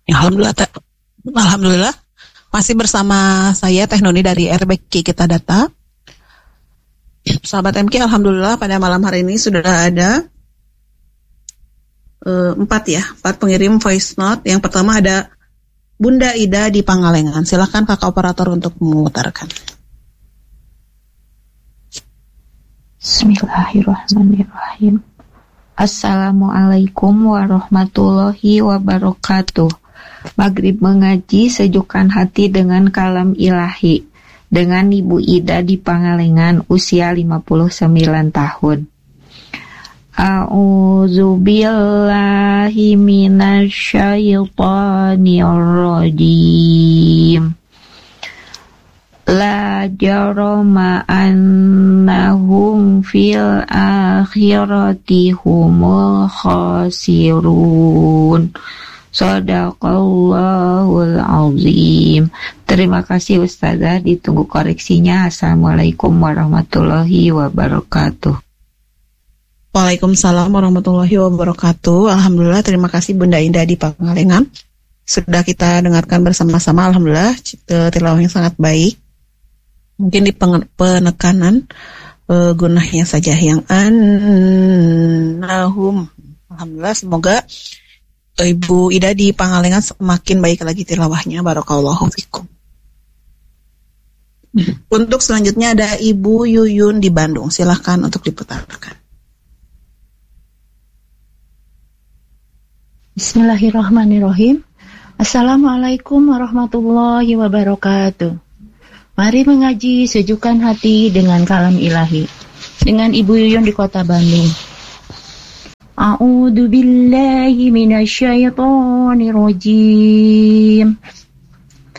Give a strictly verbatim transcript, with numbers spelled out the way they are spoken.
Alhamdulillah, te- Alhamdulillah masih bersama saya Teh Noni dari R B K Kita Data. Sahabat M K, alhamdulillah pada malam hari ini sudah ada uh, empat ya, empat pengirim voice note. Yang pertama ada Bunda Ida di Pangalengan. Silakan kakak operator untuk memutarkan. Bismillahirrahmanirrahim. Assalamualaikum warahmatullahi wabarakatuh. Maghrib mengaji sejukkan hati dengan kalam ilahi. Dengan Ibu Ida di Pangalengan, usia lima puluh sembilan tahun. A'udzubillahi minasyaitonirrajim. La jarama annahum fil akhirati humul khasirun. Shadaqallahul azim. Terima kasih Ustazah, ditunggu koreksinya. Assalamualaikum warahmatullahi wabarakatuh. Waalaikumsalam warahmatullahi wabarakatuh. Alhamdulillah, terima kasih Bunda Indah di Pangalengan. Sudah kita dengarkan bersama-sama, alhamdulillah, tilawah yang sangat baik. Mungkin di penekanan uh, gunahnya saja yang annahum. Alhamdulillah, semoga Ibu Ida di Pangalengan semakin baik lagi tilawahnya. Barakallahu fikum. Untuk selanjutnya ada Ibu Yuyun di Bandung. Silahkan untuk diputarkan. Bismillahirrahmanirrahim. Assalamualaikum warahmatullahi wabarakatuh. Mari mengaji sejukkan hati dengan kalam ilahi. Dengan Ibu Yuyun di Kota Bandung. A'udzu billahi minasyaitonir rajim.